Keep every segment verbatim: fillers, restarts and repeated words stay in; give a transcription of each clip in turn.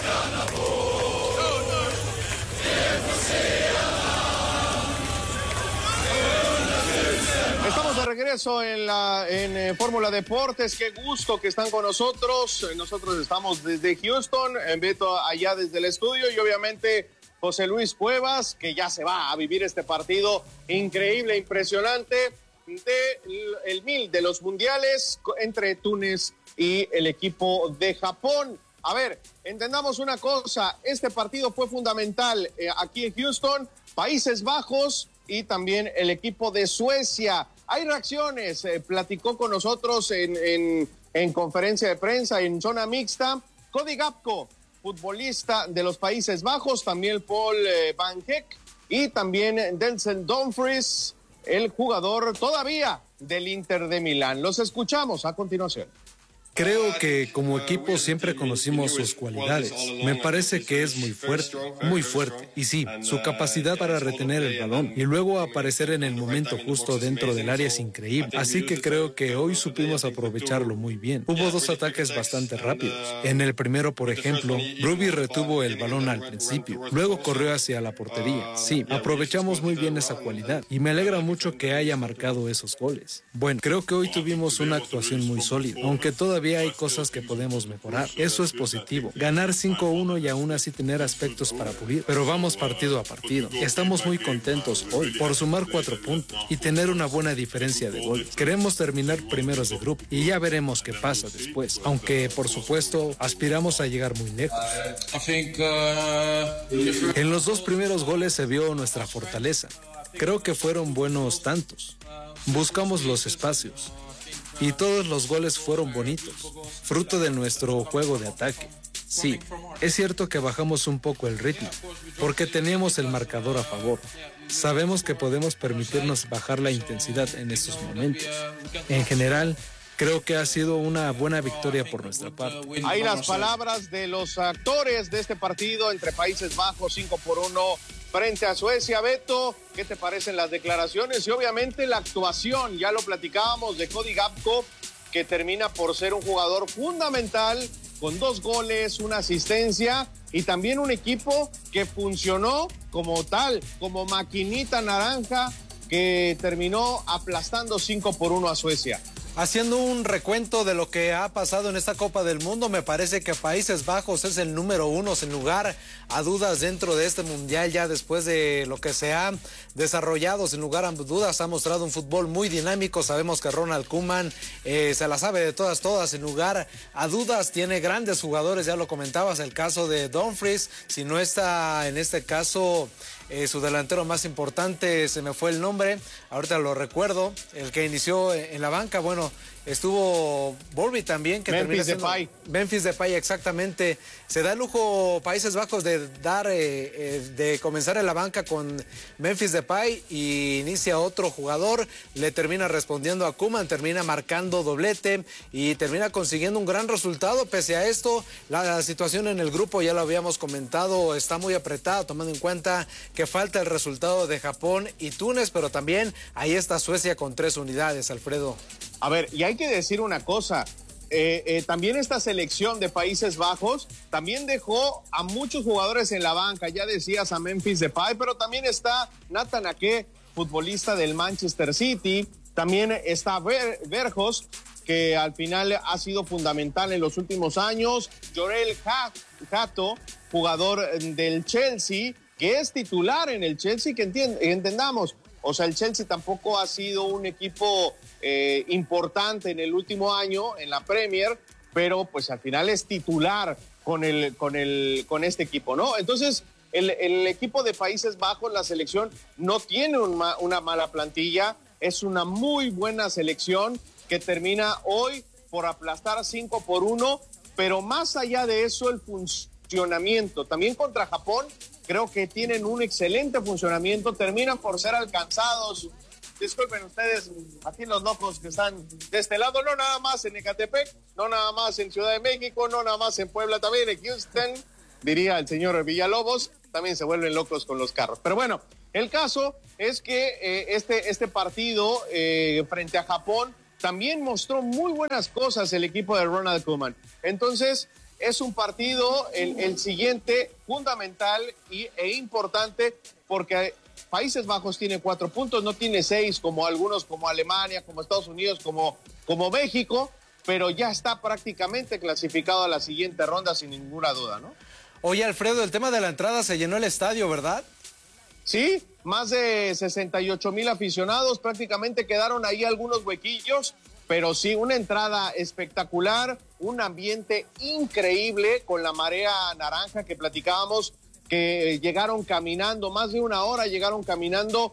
Estamos de regreso en la en eh, Fórmula Deportes. Qué gusto que están con nosotros. Nosotros estamos desde Houston, en Beto allá desde el estudio, y obviamente José Luis Cuevas, que ya se va a vivir este partido increíble, impresionante de el mil de los mundiales entre Túnez y el equipo de Japón. A ver, entendamos una cosa, este partido fue fundamental eh, aquí en Houston, Países Bajos y también el equipo de Suecia. Hay reacciones, eh, platicó con nosotros en, en, en conferencia de prensa en zona mixta Cody Gakpo, futbolista de los Países Bajos, también Paul eh, Van Heck y también Denzel Dumfries, el jugador todavía del Inter de Milán. Los escuchamos a continuación. Creo que como equipo siempre conocimos sus cualidades. Me parece que es muy fuerte, muy fuerte. Y sí, su capacidad para retener el balón y luego aparecer en el momento justo dentro del área es increíble. Así que creo que hoy supimos aprovecharlo muy bien. Hubo dos ataques bastante rápidos. En el primero, por ejemplo, Ruby retuvo el balón al principio, luego corrió hacia la portería. Sí, aprovechamos muy bien esa cualidad y me alegra mucho que haya marcado esos goles. Bueno, creo que hoy tuvimos una actuación muy sólida, aunque todavía hay cosas que podemos mejorar. Eso es positivo. Ganar cinco uno y aún así tener aspectos para pulir. Pero vamos partido a partido. Estamos muy contentos hoy por sumar cuatro puntos y tener una buena diferencia de goles. Queremos terminar primeros de grupo y ya veremos qué pasa después. Aunque, por supuesto, aspiramos a llegar muy lejos. En los dos primeros goles se vio nuestra fortaleza. Creo que fueron buenos tantos. Buscamos los espacios. Y todos los goles fueron bonitos, fruto de nuestro juego de ataque. Sí, es cierto que bajamos un poco el ritmo, porque teníamos el marcador a favor. Sabemos que podemos permitirnos bajar la intensidad en estos momentos. En general, creo que ha sido una buena victoria por nuestra parte. Hay las palabras de los actores de este partido entre Países Bajos, cinco por uno frente a Suecia. Beto, ¿qué te parecen las declaraciones? Y obviamente la actuación, ya lo platicábamos, de Cody Gakpo, que termina por ser un jugador fundamental, con dos goles, una asistencia, y también un equipo que funcionó como tal, como maquinita naranja, que terminó aplastando cinco por uno a Suecia. Haciendo un recuento de lo que ha pasado en esta Copa del Mundo, me parece que Países Bajos es el número uno, sin lugar a dudas, dentro de este mundial, ya después de lo que se ha desarrollado, sin lugar a dudas, ha mostrado un fútbol muy dinámico. Sabemos que Ronald Koeman eh, se la sabe de todas, todas, sin lugar a dudas, tiene grandes jugadores, ya lo comentabas, el caso de Dumfries, si no está en este caso eh, su delantero más importante, se me fue el nombre, ahorita lo recuerdo, el que inició en la banca, bueno, estuvo Volby también, que Memphis Depay. Memphis Depay, exactamente. Se da el lujo Países Bajos de dar, eh, eh, de comenzar en la banca con Memphis Depay y inicia otro jugador, le termina respondiendo a Koeman, termina marcando doblete y termina consiguiendo un gran resultado. Pese a esto, la, la situación en el grupo, ya lo habíamos comentado, está muy apretada, tomando en cuenta que falta el resultado de Japón y Túnez, pero también ahí está Suecia con tres unidades, Alfredo. A ver, y hay que decir una cosa, eh, eh, también esta selección de Países Bajos también dejó a muchos jugadores en la banca, ya decías a Memphis Depay, pero también está Nathan Ake, futbolista del Manchester City, también está Ver, Verjos, que al final ha sido fundamental en los últimos años, Jorel Hato, jugador del Chelsea, que es titular en el Chelsea, que entiend- entendamos, o sea, el Chelsea tampoco ha sido un equipo eh, importante en el último año en la Premier, pero pues al final es titular con, el, con, el, con este equipo, ¿no? Entonces, el, el equipo de Países Bajos, la selección, no tiene un ma, una mala plantilla, es una muy buena selección que termina hoy por aplastar cinco por uno, pero más allá de eso, el funcionamiento, también contra Japón, creo que tienen un excelente funcionamiento, terminan por ser alcanzados. Disculpen ustedes, aquí los locos que están de este lado, no nada más en Ecatepec, no nada más en Ciudad de México, no nada más en Puebla, también en Houston, diría el señor Villalobos, también se vuelven locos con los carros. Pero bueno, el caso es que eh, este, este partido eh, frente a Japón también mostró muy buenas cosas el equipo de Ronald Koeman. Entonces, es un partido, el, el siguiente, fundamental y, e importante, porque Países Bajos tiene cuatro puntos, no tiene seis como algunos, como Alemania, como Estados Unidos, como, como México, pero ya está prácticamente clasificado a la siguiente ronda sin ninguna duda, ¿no? Oye, Alfredo, el tema de la entrada, se llenó el estadio, ¿verdad? Sí, más de sesenta y ocho mil aficionados, prácticamente quedaron ahí algunos huequillos, pero sí, una entrada espectacular, un ambiente increíble con la marea naranja que platicábamos, que llegaron caminando, más de una hora llegaron caminando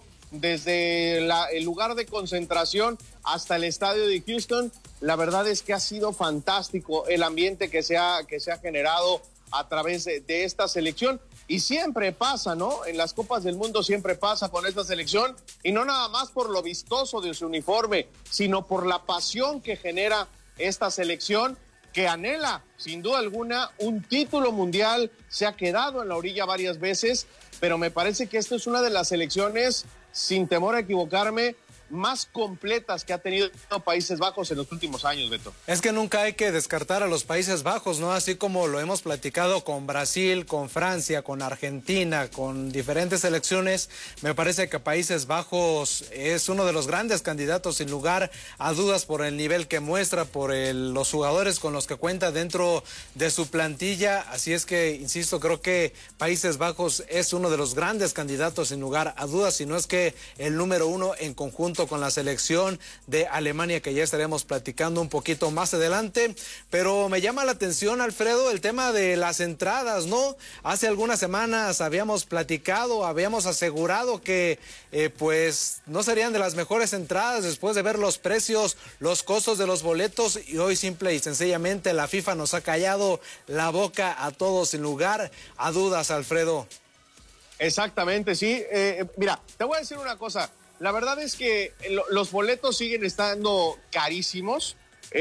desde la, el lugar de concentración hasta el estadio de Houston. La verdad es que ha sido fantástico el ambiente que se ha, que se ha generado a través de, de esta selección. Y siempre pasa, ¿no? En las Copas del Mundo siempre pasa con esta selección, y no nada más por lo vistoso de su uniforme, sino por la pasión que genera esta selección, que anhela, sin duda alguna, un título mundial. Se ha quedado en la orilla varias veces, pero me parece que esta es una de las selecciones, sin temor a equivocarme, más completas que ha tenido Países Bajos en los últimos años, Beto. Es que nunca hay que descartar a los Países Bajos, ¿no? Así como lo hemos platicado con Brasil, con Francia, con Argentina, con diferentes selecciones, me parece que Países Bajos es uno de los grandes candidatos, sin lugar a dudas, por el nivel que muestra, por el, los jugadores con los que cuenta dentro de su plantilla. Así es que, insisto, creo que Países Bajos es uno de los grandes candidatos, sin lugar a dudas, si no es que el número uno en conjunto con la selección de Alemania, que ya estaremos platicando un poquito más adelante. Pero me llama la atención, Alfredo, el tema de las entradas, ¿no? Hace algunas semanas habíamos platicado, habíamos asegurado que eh, pues no serían de las mejores entradas después de ver los precios, los costos de los boletos, y hoy simple y sencillamente la FIFA nos ha callado la boca a todos, sin lugar a dudas, Alfredo. Exactamente, sí. Eh, mira, te voy a decir una cosa. La verdad es que lo, los boletos siguen estando carísimos.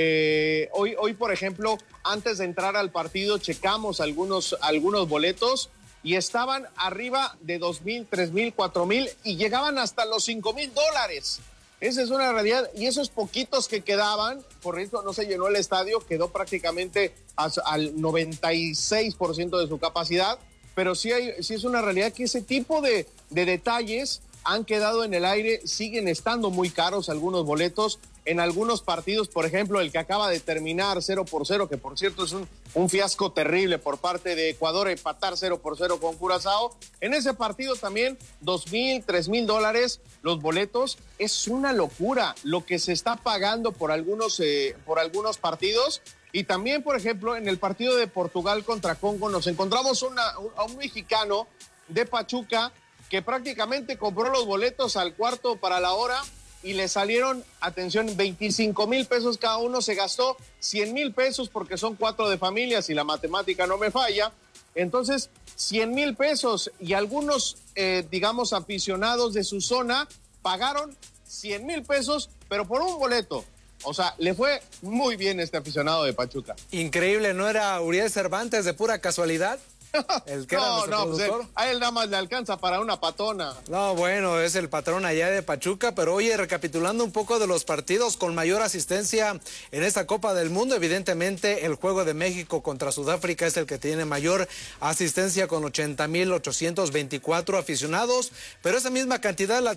Eh, hoy, hoy, por ejemplo, antes de entrar al partido, checamos algunos, algunos boletos y estaban arriba de dos mil, tres mil, cuatro mil y llegaban hasta los cinco mil dólares. Esa es una realidad, y esos poquitos que quedaban, por eso no se llenó el estadio, quedó prácticamente al noventa y seis por ciento de su capacidad, pero sí, hay, sí es una realidad que ese tipo de, de detalles han quedado en el aire, siguen estando muy caros algunos boletos. En algunos partidos, por ejemplo, el que acaba de terminar cero por cero, que por cierto es un, un fiasco terrible por parte de Ecuador, empatar cero por cero con Curazao. En ese partido también dos mil, tres mil dólares los boletos. Es una locura lo que se está pagando por algunos, eh, por algunos partidos. Y también, por ejemplo, en el partido de Portugal contra Congo nos encontramos una, un, a un mexicano de Pachuca que prácticamente compró los boletos al cuarto para la hora y le salieron, atención, veinticinco mil pesos cada uno. Se gastó cien mil pesos porque son cuatro de familia, si la matemática no me falla. Entonces, cien mil pesos, y algunos, eh, digamos, aficionados de su zona pagaron cien mil pesos, pero por un boleto. O sea, le fue muy bien este aficionado de Pachuca. Increíble, ¿no era Uriel Cervantes de pura casualidad? El que no, era no, pues productor. a él nada más le alcanza para una patona. No, bueno, es el patrón allá de Pachuca, pero oye, recapitulando un poco de los partidos con mayor asistencia en esta Copa del Mundo, evidentemente el juego de México contra Sudáfrica es el que tiene mayor asistencia con ochenta mil ochocientos veinticuatro aficionados, pero esa misma cantidad la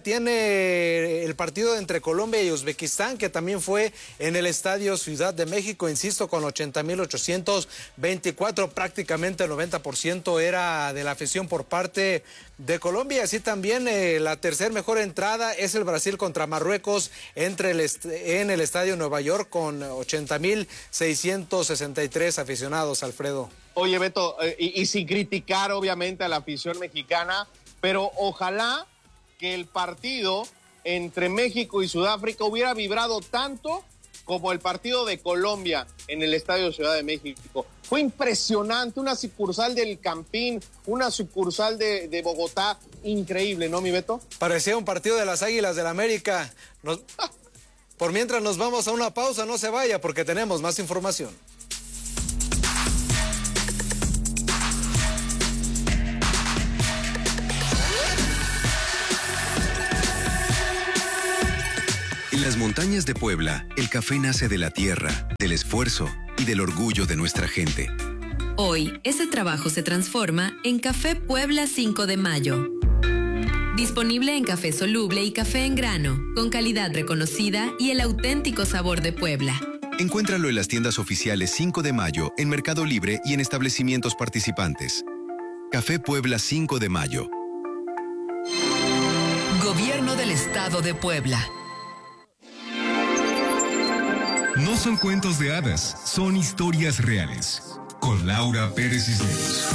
tiene el partido entre Colombia y Uzbekistán, que también fue en el Estadio Ciudad de México, insisto, con ochenta mil ochocientos veinticuatro, prácticamente el noventa por ciento era de la afición por parte de Colombia. Así también eh, la tercer mejor entrada es el Brasil contra Marruecos entre el en el Estadio Nueva York con ochenta mil seiscientos sesenta y tres aficionados, Alfredo. Oye, Beto, eh, y, y sin criticar obviamente a la afición mexicana, pero ojalá que el partido entre México y Sudáfrica hubiera vibrado tanto como el partido de Colombia en el Estadio Ciudad de México. Fue impresionante, una sucursal del Campín, una sucursal de, de Bogotá, increíble, ¿no, mi Beto? Parecía un partido de las Águilas del América. Nos... Por mientras nos vamos a una pausa, no se vaya porque tenemos más información. En las montañas de Puebla, el café nace de la tierra, del esfuerzo y del orgullo de nuestra gente. Hoy, ese trabajo se transforma en Café Puebla cinco de mayo. Disponible en café soluble y café en grano, con calidad reconocida y el auténtico sabor de Puebla. Encuéntralo en las tiendas oficiales cinco de mayo, en Mercado Libre y en establecimientos participantes. Café Puebla cinco de mayo. Gobierno del Estado de Puebla. No son cuentos de hadas, son historias reales. Con Laura Pérez Cisneros.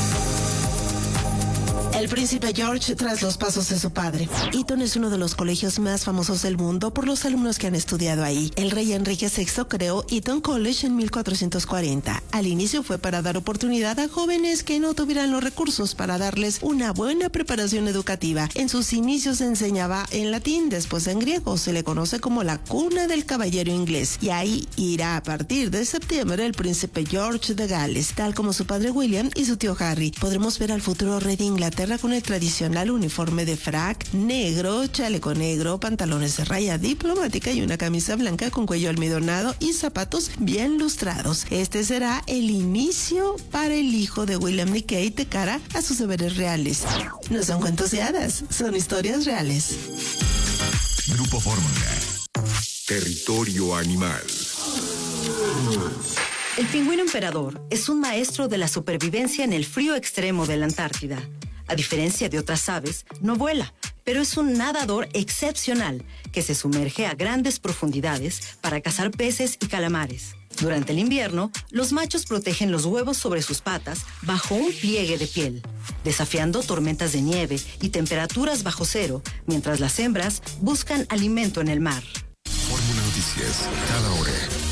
El príncipe George tras los pasos de su padre. Eton es uno de los colegios más famosos del mundo por los alumnos que han estudiado ahí. El rey Enrique sexto creó Eton College en mil cuatrocientos cuarenta. Al inicio fue para dar oportunidad a jóvenes que no tuvieran los recursos para darles una buena preparación educativa. En sus inicios se enseñaba en latín, después en griego. Se le conoce como la cuna del caballero inglés. Y ahí irá a partir de septiembre el príncipe George de Gales, tal como su padre William y su tío Harry. Podremos ver al futuro rey de Inglaterra con el tradicional uniforme de frac negro, chaleco negro, pantalones de raya diplomática y una camisa blanca con cuello almidonado y zapatos bien lustrados. Este será el inicio para el hijo de William y Kate de cara a sus deberes reales. No son cuentos de hadas, son historias reales. Grupo Fórmula. Territorio animal. El pingüino emperador es un maestro de la supervivencia en el frío extremo de la Antártida. A diferencia de otras aves, no vuela, pero es un nadador excepcional que se sumerge a grandes profundidades para cazar peces y calamares. Durante el invierno, los machos protegen los huevos sobre sus patas bajo un pliegue de piel, desafiando tormentas de nieve y temperaturas bajo cero, mientras las hembras buscan alimento en el mar. Fórmula Noticias, cada hora.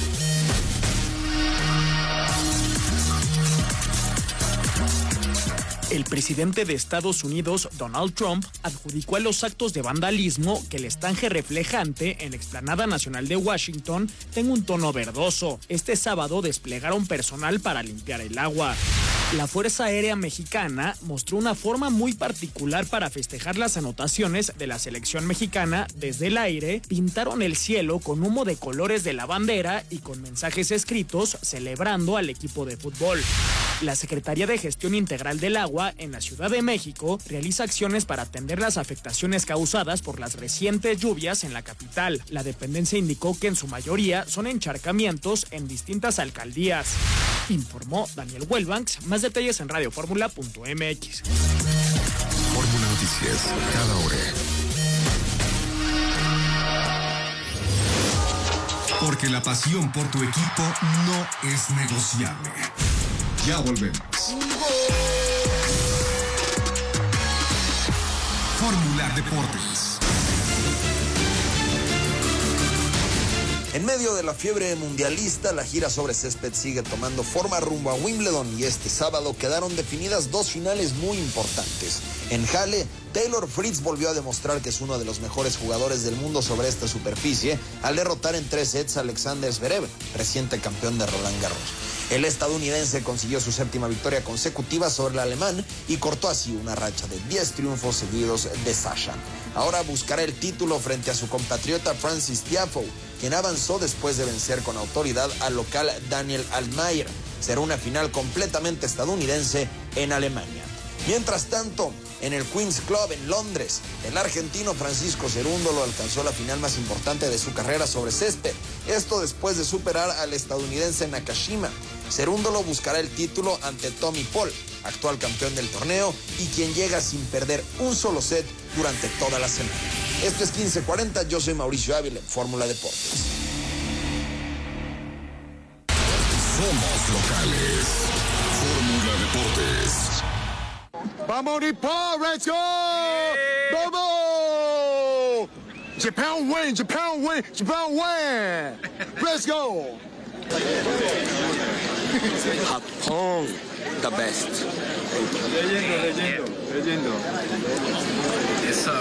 El presidente de Estados Unidos, Donald Trump, adjudicó a los actos de vandalismo que el estanque reflejante en la Explanada Nacional de Washington tenga un tono verdoso. Este sábado desplegaron personal para limpiar el agua. La Fuerza Aérea Mexicana mostró una forma muy particular para festejar las anotaciones de la selección mexicana. Desde el aire, pintaron el cielo con humo de colores de la bandera y con mensajes escritos celebrando al equipo de fútbol. La Secretaría de Gestión Integral del Agua en la Ciudad de México realiza acciones para atender las afectaciones causadas por las recientes lluvias en la capital. La dependencia indicó que en su mayoría son encharcamientos en distintas alcaldías. Informó Daniel Huelbanks. Más detalles en radio fórmula punto m x. Fórmula Noticias, cada hora. Porque la pasión por tu equipo no es negociable. Ya volvemos. Fórmula Deportes. En medio de la fiebre mundialista, la gira sobre césped sigue tomando forma rumbo a Wimbledon y este sábado quedaron definidas dos finales muy importantes. En Halle, Taylor Fritz volvió a demostrar que es uno de los mejores jugadores del mundo sobre esta superficie al derrotar en tres sets a Alexander Zverev, reciente campeón de Roland Garros. El estadounidense consiguió su séptima victoria consecutiva sobre el alemán y cortó así una racha de diez triunfos seguidos de Sasha. Ahora buscará el título frente a su compatriota Francis Tiafoe, quien avanzó después de vencer con autoridad al local Daniel Altmaier. Será una final completamente estadounidense en Alemania. Mientras tanto, en el Queen's Club en Londres, el argentino Francisco Cerúndolo alcanzó la final más importante de su carrera sobre césped. Esto después de superar al estadounidense Nakashima. Cerúndolo buscará el título ante Tommy Paul, actual campeón del torneo y quien llega sin perder un solo set durante toda la semana. Esto es quince cuarenta, yo soy Mauricio Ávila en Fórmula Deportes. Somos locales. Fórmula Deportes. ¡Vamos, Nippon! ¡Let's go! Yeah. ¡Vamos! Japan win! Japan win! Japan win! ¡Let's go! Japón, the best. Leyendo, leyendo, leyendo. Eso.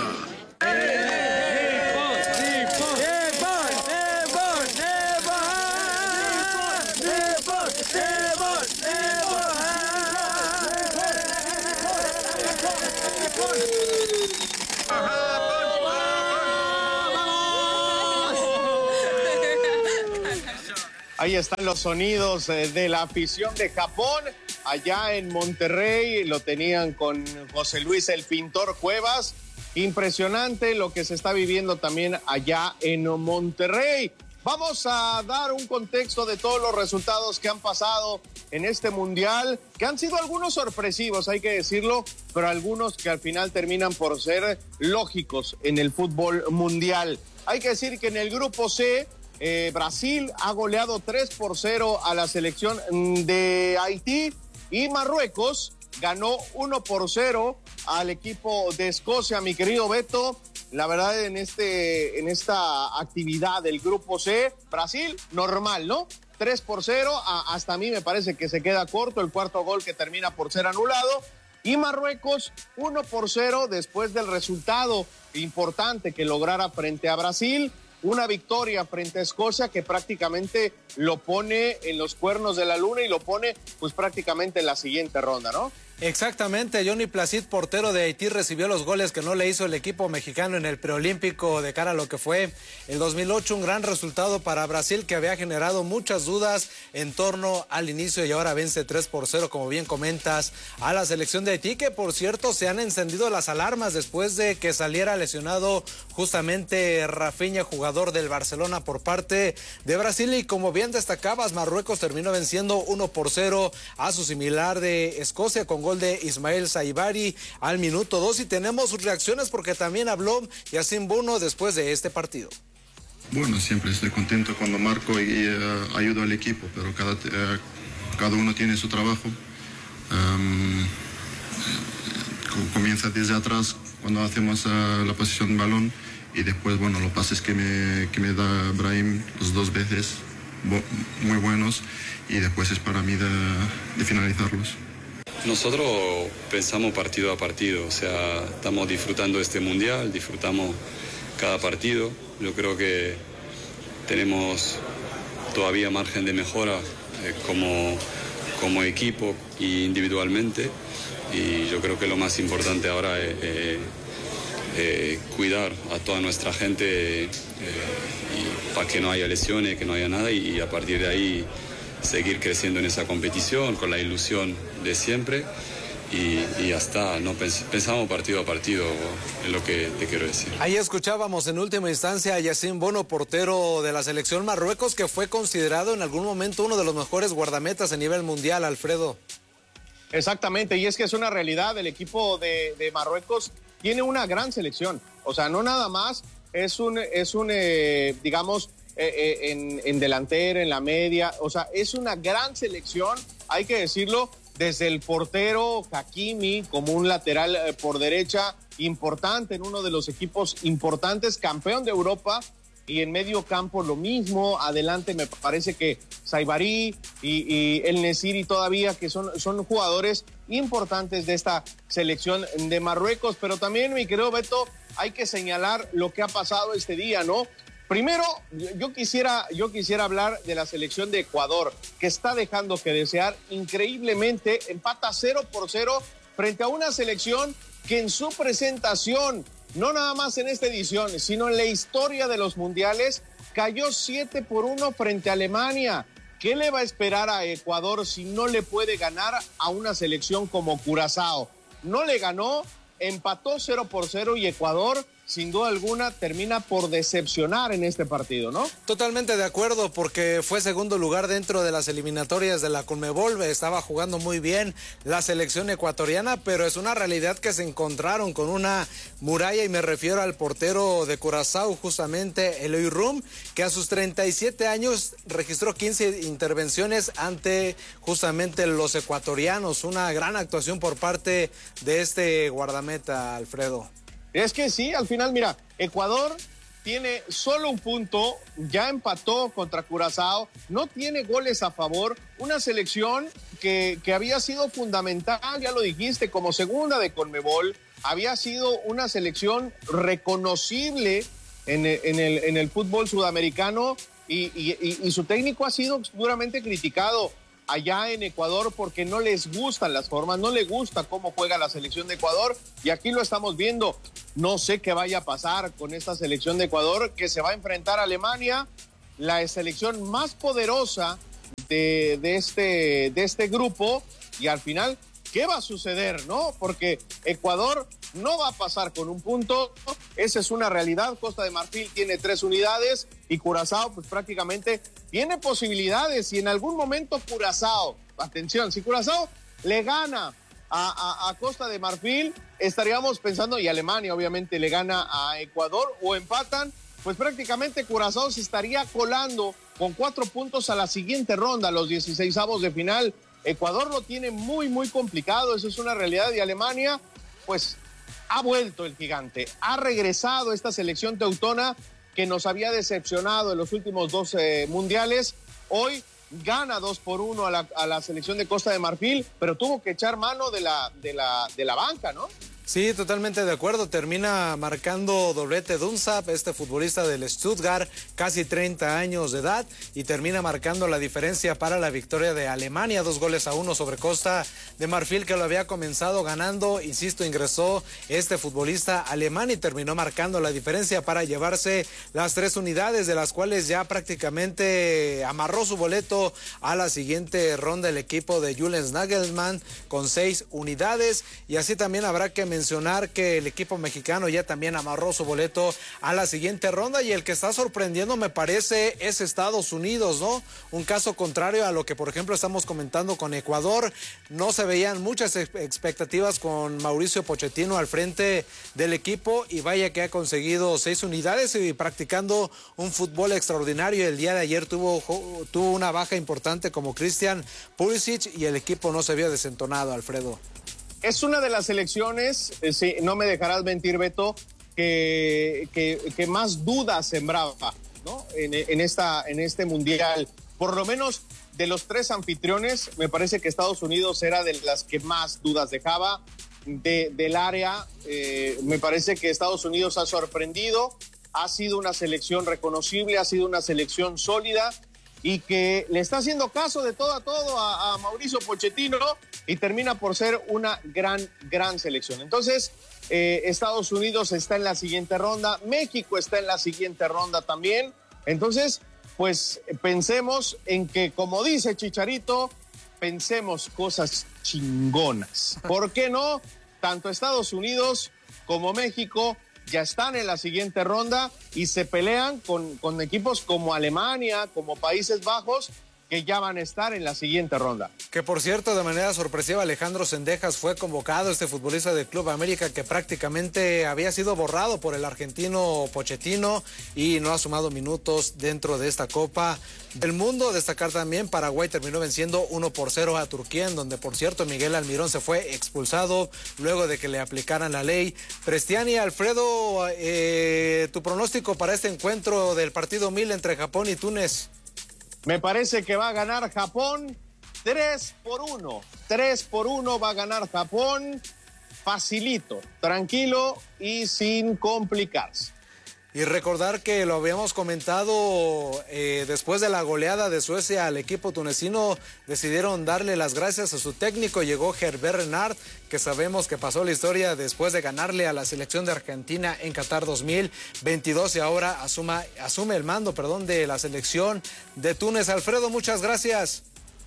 Ahí están los sonidos de la afición de Japón allá en Monterrey, lo tenían con José Luis el Pintor Cuevas. Impresionante lo que se está viviendo también allá en Monterrey. Vamos a dar un contexto de todos los resultados que han pasado en este mundial, que han sido algunos sorpresivos, hay que decirlo, pero algunos que al final terminan por ser lógicos en el fútbol mundial. Hay que decir que en el grupo C, eh, Brasil ha goleado tres por cero a la selección de Haití y Marruecos ganó uno por cero al equipo de Escocia, mi querido Beto. La verdad, en este en esta actividad del grupo C, Brasil, normal, ¿no? tres por cero, a, hasta a mí me parece que se queda corto el cuarto gol que termina por ser anulado. Y Marruecos, uno por cero, después del resultado importante que lograra frente a Brasil. Una victoria frente a Escocia que prácticamente lo pone en los cuernos de la luna y lo pone pues prácticamente en la siguiente ronda, ¿no? Exactamente, Johnny Placid, portero de Haití, recibió los goles que no le hizo el equipo mexicano en el preolímpico de cara a lo que fue el dos mil ocho, un gran resultado para Brasil que había generado muchas dudas en torno al inicio y ahora vence tres por cero, como bien comentas, a la selección de Haití, que por cierto se han encendido las alarmas después de que saliera lesionado justamente Rafinha, jugador del Barcelona por parte de Brasil, y como bien destacabas, Marruecos terminó venciendo uno por cero a su similar de Escocia con gol de Ismael Saibari al minuto dos, y tenemos sus reacciones porque también habló Yacine Bono después de este partido. Bueno, siempre estoy contento cuando marco y, y uh, ayudo al equipo, pero cada, uh, cada uno tiene su trabajo. Um, comienza desde atrás cuando hacemos uh, la posición de balón y después, bueno, los pases que me, que me da Brahim los dos veces, bo, muy buenos, y después es para mí de, de finalizarlos. Nosotros pensamos partido a partido, o sea, estamos disfrutando este mundial, disfrutamos cada partido. Yo creo que tenemos todavía margen de mejora eh, como, como equipo e individualmente, y yo creo que lo más importante ahora es eh, eh, cuidar a toda nuestra gente eh, y para que no haya lesiones, que no haya nada, y, y a partir de ahí seguir creciendo en esa competición con la ilusión de siempre, y, y ya está, no Pens pensamos partido a partido, en lo que te quiero decir. Ahí escuchábamos en última instancia a Yacine Bono, portero de la selección Marruecos, que fue considerado en algún momento uno de los mejores guardametas a nivel mundial, Alfredo. Exactamente, y es que es una realidad, el equipo de, de Marruecos tiene una gran selección, o sea, no nada más es un, es un eh, digamos, Eh, eh, en, en delantera, en la media, o sea, es una gran selección, hay que decirlo, desde el portero Hakimi como un lateral eh, por derecha importante en uno de los equipos importantes, campeón de Europa, y en medio campo lo mismo, adelante me parece que Saibari y, y El Nesiri todavía, que son, son jugadores importantes de esta selección de Marruecos, pero también, mi querido Beto, hay que señalar lo que ha pasado este día, ¿no? Primero, yo quisiera, yo quisiera hablar de la selección de Ecuador, que está dejando que desear increíblemente, empata cero por cero frente a una selección que en su presentación, no nada más en esta edición, sino en la historia de los mundiales, cayó siete por uno frente a Alemania. ¿Qué le va a esperar a Ecuador si no le puede ganar a una selección como Curazao? No le ganó, empató cero por cero y Ecuador, sin duda alguna, termina por decepcionar en este partido, ¿no? Totalmente de acuerdo, porque fue segundo lugar dentro de las eliminatorias de la Conmebol, estaba jugando muy bien la selección ecuatoriana, pero es una realidad que se encontraron con una muralla, y me refiero al portero de Curazao, justamente Eloy Rum, que a sus treinta y siete años registró quince intervenciones ante justamente los ecuatorianos, una gran actuación por parte de este guardameta, Alfredo. Es que sí, al final, mira, Ecuador tiene solo un punto, ya empató contra Curazao, no tiene goles a favor, una selección que, que había sido fundamental, ya lo dijiste, como segunda de Conmebol, había sido una selección reconocible en el, en el, en el fútbol sudamericano, y, y, y, y su técnico ha sido duramente criticado allá en Ecuador porque no les gustan las formas, no les gusta cómo juega la selección de Ecuador, y aquí lo estamos viendo. No sé qué vaya a pasar con esta selección de Ecuador, que se va a enfrentar a Alemania, la selección más poderosa de, de, este, de este grupo, y al final, ¿qué va a suceder, no? Porque Ecuador no va a pasar con un punto, esa es una realidad. Costa de Marfil tiene tres unidades y Curazao pues prácticamente tiene posibilidades, y en algún momento Curazao, atención, si Curazao le gana a, a, a Costa de Marfil, estaríamos pensando, y Alemania obviamente le gana a Ecuador o empatan, pues prácticamente Curazao se estaría colando con cuatro puntos a la siguiente ronda, los dieciseisavos de final. Ecuador lo tiene muy, muy complicado, eso es una realidad, y Alemania, pues, ha vuelto el gigante, ha regresado esta selección teutona que nos había decepcionado en los últimos dos eh, mundiales. Hoy gana dos por uno a la, a la selección de Costa de Marfil, pero tuvo que echar mano de la, de la, de la banca, ¿no? Sí, totalmente de acuerdo. Termina marcando doblete Dunsap, este futbolista del Stuttgart, casi treinta años de edad, y termina marcando la diferencia para la victoria de Alemania, dos goles a uno sobre Costa de Marfil, que lo había comenzado ganando. Insisto, ingresó este futbolista alemán y terminó marcando la diferencia para llevarse las tres unidades, de las cuales ya prácticamente amarró su boleto a la siguiente ronda el equipo de Julian Nagelsmann con seis unidades, y así también habrá que mencionar mencionar que el equipo mexicano ya también amarró su boleto a la siguiente ronda, y el que está sorprendiendo me parece es Estados Unidos, ¿no? Un caso contrario a lo que por ejemplo estamos comentando con Ecuador. No se veían muchas expectativas con Mauricio Pochettino al frente del equipo, y vaya que ha conseguido seis unidades y practicando un fútbol extraordinario. El día de ayer tuvo, tuvo una baja importante como Christian Pulisic, y el equipo no se vio desentonado, Alfredo. Es una de las selecciones, eh, sí, no me dejarás mentir, Beto, que, que, que más dudas sembraba, ¿no? En, en, esta, en este mundial. Por lo menos de los tres anfitriones, me parece que Estados Unidos era de las que más dudas dejaba de, del área. Eh, me parece que Estados Unidos ha sorprendido, ha sido una selección reconocible, ha sido una selección sólida, y que le está haciendo caso de todo a todo a, a Mauricio Pochettino, y termina por ser una gran, gran selección. Entonces, eh, Estados Unidos está en la siguiente ronda, México está en la siguiente ronda también. Entonces, pues pensemos en que, como dice Chicharito, pensemos cosas chingonas. ¿Por qué no? Tanto Estados Unidos como México ya están en la siguiente ronda y se pelean con, con equipos como Alemania, como Países Bajos, que ya van a estar en la siguiente ronda. Que por cierto, de manera sorpresiva, Alejandro Zendejas fue convocado, este futbolista del Club América, que prácticamente había sido borrado por el argentino Pochettino y no ha sumado minutos dentro de esta Copa del Mundo. Destacar también, Paraguay terminó venciendo uno por cero a Turquía, en donde por cierto Miguel Almirón se fue expulsado luego de que le aplicaran la ley Prestiani. Alfredo, eh, tu pronóstico para este encuentro del partido mil entre Japón y Túnez. Me parece que va a ganar Japón tres por uno. tres por uno va a ganar Japón, facilito, tranquilo y sin complicarse. Y recordar que lo habíamos comentado, eh, después de la goleada de Suecia al equipo tunecino, decidieron darle las gracias a su técnico. Llegó Herbert Renard, que sabemos que pasó la historia después de ganarle a la selección de Argentina en Qatar dos mil veintidós, y ahora asuma, asume el mando, perdón, de la selección de Túnez. Alfredo, muchas gracias.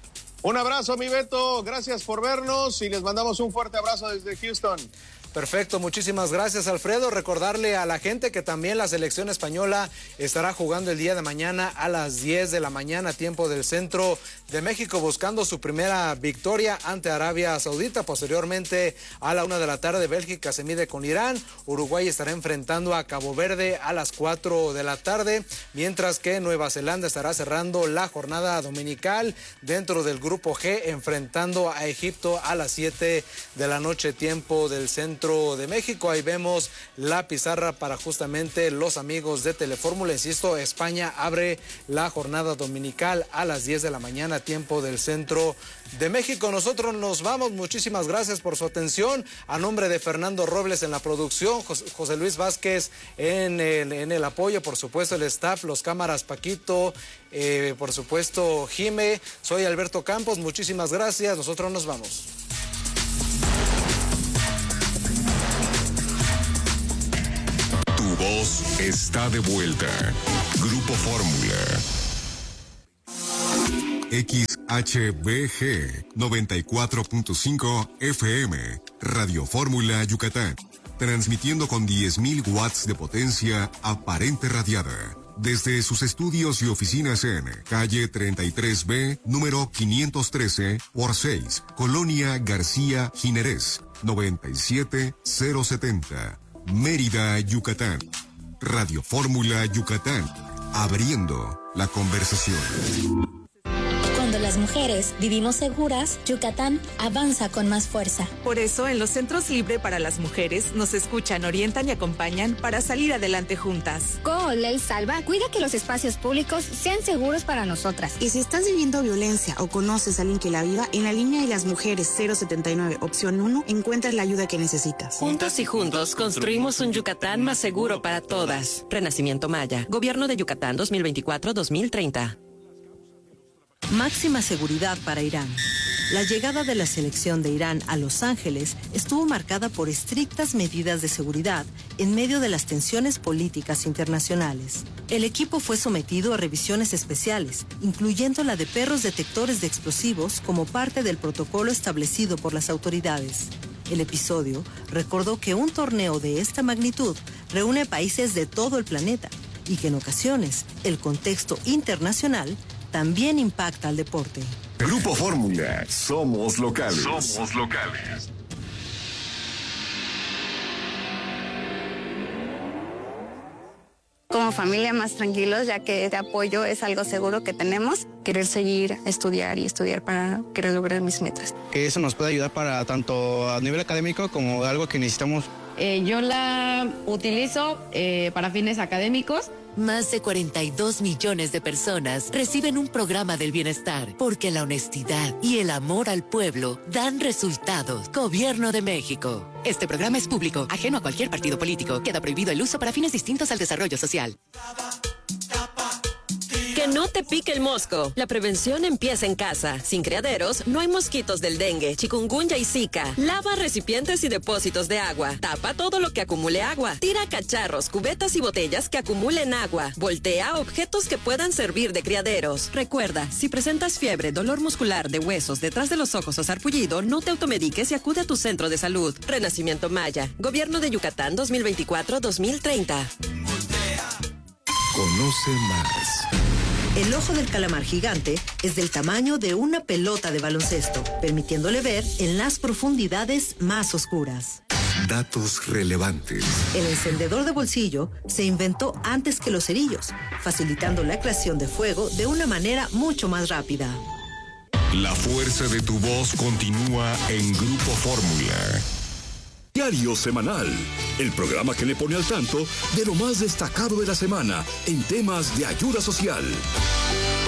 Un abrazo, mi Beto, gracias por vernos y les mandamos un fuerte abrazo desde Houston. Perfecto, muchísimas gracias, Alfredo. Recordarle a la gente que también la selección española estará jugando el día de mañana a las diez de la mañana, tiempo del centro de México, buscando su primera victoria ante Arabia Saudita. Posteriormente, a la una de la tarde, Bélgica se mide con Irán. Uruguay estará enfrentando a Cabo Verde a las cuatro de la tarde, mientras que Nueva Zelanda estará cerrando la jornada dominical dentro del grupo G, enfrentando a Egipto a las siete de la noche, tiempo del centro de México. Ahí vemos la pizarra para justamente los amigos de Telefórmula. Insisto, España abre la jornada dominical a las diez de la mañana, tiempo del centro de México. Nosotros nos vamos, muchísimas gracias por su atención. A nombre de Fernando Robles en la producción, José Luis Vázquez en el, en el apoyo, por supuesto el staff, los cámaras, Paquito, eh, por supuesto Jime, soy Alberto Campos, muchísimas gracias, nosotros nos vamos. Tu voz está de vuelta. Grupo Fórmula. X H B G noventa y cuatro punto cinco F M, Radio Fórmula Yucatán, transmitiendo con diez mil watts de potencia aparente radiada. Desde sus estudios y oficinas en calle treinta y tres B, número quinientos trece por seis, Colonia García Jiménez, noventa y siete mil setenta, Mérida, Yucatán. Radio Fórmula Yucatán, abriendo la conversación. Cuando las mujeres vivimos seguras, Yucatán avanza con más fuerza. Por eso, en los centros Libre para las mujeres nos escuchan, orientan y acompañan para salir adelante juntas. Con Ley Salva, cuida que los espacios públicos sean seguros para nosotras. Y si estás viviendo violencia o conoces a alguien que la viva, en la línea de las mujeres cero setenta y nueve, opción uno, encuentras la ayuda que necesitas. Juntas y juntos construimos un Yucatán más seguro para todas. Renacimiento Maya, Gobierno de Yucatán dos mil veinticuatro a dos mil treinta. Máxima seguridad para Irán. La llegada de la selección de Irán a Los Ángeles estuvo marcada por estrictas medidas de seguridad en medio de las tensiones políticas internacionales. El equipo fue sometido a revisiones especiales, incluyendo la de perros detectores de explosivos como parte del protocolo establecido por las autoridades. El episodio recordó que un torneo de esta magnitud reúne países de todo el planeta y que en ocasiones el contexto internacional también impacta al deporte. Grupo Fórmula, somos locales. Somos locales. Como familia más tranquilos, ya que este apoyo es algo seguro que tenemos. Querer seguir, estudiar y estudiar para querer lograr mis metas. Que eso nos puede ayudar para tanto a nivel académico como algo que necesitamos. Eh, yo la utilizo eh, para fines académicos. Más de cuarenta y dos millones de personas reciben un programa del bienestar porque la honestidad y el amor al pueblo dan resultados. Gobierno de México. Este programa es público, ajeno a cualquier partido político. Queda prohibido el uso para fines distintos al desarrollo social. Que no te pique el mosco. La prevención empieza en casa. Sin criaderos, no hay mosquitos del dengue, chikungunya y zika. Lava recipientes y depósitos de agua. Tapa todo lo que acumule agua. Tira cacharros, cubetas y botellas que acumulen agua. Voltea objetos que puedan servir de criaderos. Recuerda, si presentas fiebre, dolor muscular de huesos, detrás de los ojos o sarpullido, no te automediques y acude a tu centro de salud. Renacimiento Maya. Gobierno de Yucatán dos mil veinticuatro a dos mil treinta. Conoce más. El ojo del calamar gigante es del tamaño de una pelota de baloncesto, permitiéndole ver en las profundidades más oscuras. Datos relevantes. El encendedor de bolsillo se inventó antes que los cerillos, facilitando la creación de fuego de una manera mucho más rápida. La fuerza de tu voz continúa en Grupo Fórmula. Diario Semanal, el programa que le pone al tanto de lo más destacado de la semana en temas de ayuda social.